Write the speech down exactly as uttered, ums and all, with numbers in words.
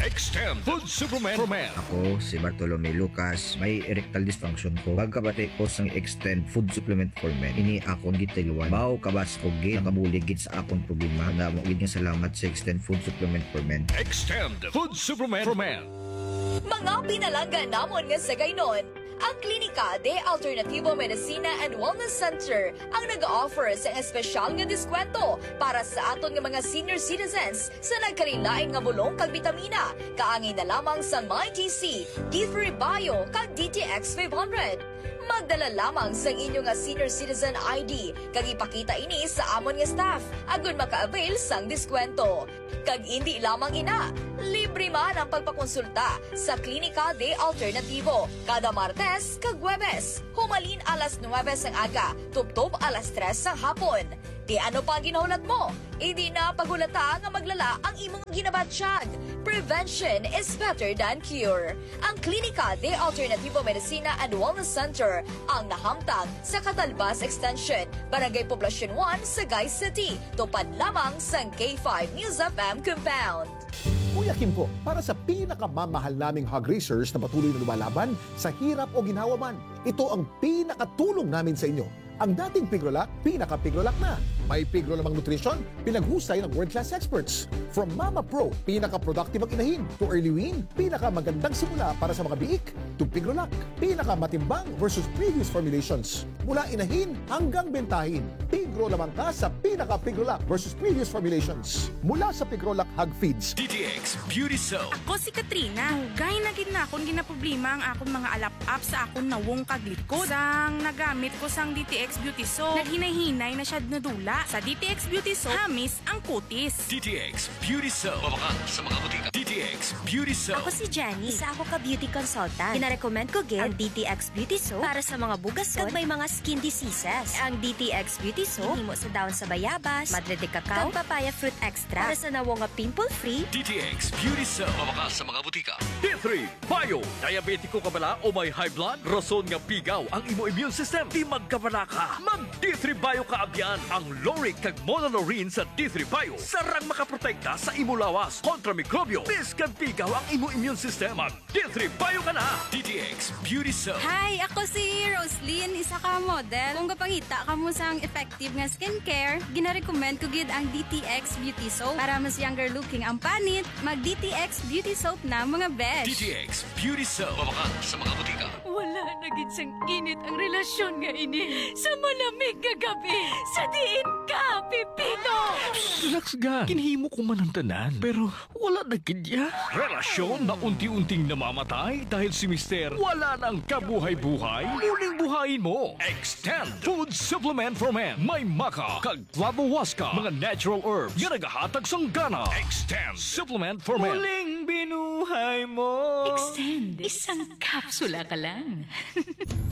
Extend Food Supplement for Men. Ako, si Bartolome Lucas, may erectile dysfunction ko. Pagkabati ko sang Extend Food Supplement for Men, ini akong gitilwan. Bao kabas ko gid, nakabuligid sa akong problema. Na mo gid nga salamat sa Extend Food Supplement for Men. Extend Food Supplement for Men. Mga pinalanggan namon nga sa gaynon, ang Klinika de Alternativo Medicina and Wellness Center ang nag-offer sa espesyal nga diskwento para sa aton nga mga senior citizens sa nagkarilain nga bulong kag bitamina, kaangin na lamang sa MyTC, D three Bio kag D T X five hundred. Magdala lamang sa inyo nga senior citizen I D kag ipakita ini sa amon nga staff agon maka-avail sang diskwento. Kag hindi lamang ina, libre man ang pagpakonsulta sa Klinika de Alternativo kada Martes kag Huwebes. Humalin alas nuwebes ang aga, tubtob alas tres ang hapon. Di ano pa ang ginahulat mo? Hindi na pagulata nga maglala ang imong ginabatsyag. Prevention is better than cure. Ang Klinika de Alternativo Medicina and Wellness Center ang nahamtang sa Catalbas Extension, Barangay Poblacion one, Sagay City. Tupad lamang sa K five News F M Compound. Kuya Kim po, para sa pinakamamahal naming hog racers na patuloy na lumalaban sa hirap o ginhawa man, ito ang pinakatulong namin sa inyo. Ang dating Pigrolac, pinaka-Pigrolac na. May Pigro-lamang nutrition, pinaghusay ng world-class experts. From Mama Pro, pinaka-productive ang inahin. To Early Wean, pinaka-magandang simula para sa mga biik. To Pigrolac, pinaka-matimbang versus previous formulations. Mula inahin hanggang bentahin. Pigro-lamang ka sa pinaka-Pigrolac versus previous formulations. Mula sa Pigrolac Hog Feeds. D T X Beauty Soap. Ako si Katrina. Hugay na gid na akong ginaproblema ang akong mga alap-up sa akong nawong kaglikod. Sang nagamit ko sang D T X Beauty Soap, naghinay-hinay na siya nadula. Sa D T X Beauty Soap, hamis ang kutis. D T X Beauty Soap. Mabaka sa mga butika. D T X Beauty Soap. Ako si Jenny, isa ako ka beauty consultant. Gina-recommend ko gid ang D T X Beauty Soap para sa mga bugason kag may mga skin diseases. Ang D T X Beauty Soap himo sa daon sa bayabas, madre de cacao, kag papaya fruit extra para sa nawong nga pimple-free. D T X Beauty Soap. Mabaka sa mga butika. D three Bio. Diabetiko ka bala o may high blood? Rason nga pigaw ang imo immune system. Di magkabala ka. Mag D three Bio ka abyan ang Loric kag Monolorine sa D three Bio. Sarang makaprotekta sa imo lawas kontra mikrobyo. Biskan pigaw ang imo immune system. Mag D three Bio ka na. D T X Beauty Soap. Hi, ako si Roslyn, isa ka model. Kung kapangita ka mo sang effective nga skincare, gina-recommend ko gid ang D T X Beauty Soap para mas younger looking ang panit. Mag D T X Beauty Soap na mga besh. D T X Beauty Soap. Mabaka sa mga butika. Wala na gid sang init ang relasyon nga ini sa malamig nga gabi. Sa diin ka, Pipito! Relax ga. Kinhimo ko man ang tanan. Pero wala na kidya. Relasyon na unti-unting namamatay dahil si Mister wala nang kabuhay-buhay. Muling buhayin mo. Extend Food Supplement for Men. May maka, kag clavohuasca, mga natural herbs yan nagahatag sang gana. Extend Supplement for Men. Muling binuhay mo. Extend, isang kapsula ka lang.